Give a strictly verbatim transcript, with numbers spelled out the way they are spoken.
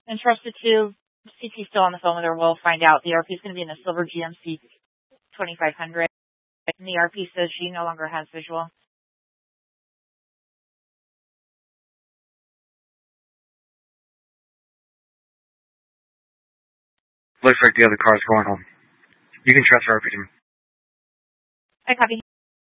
Entrusted to C T still on the phone with her. We'll find out. The E R P is going to be in a silver G M C twenty-five hundred. And the E R P says she no longer has visual. Looks like the other car's going home. You can transfer everything. I copy.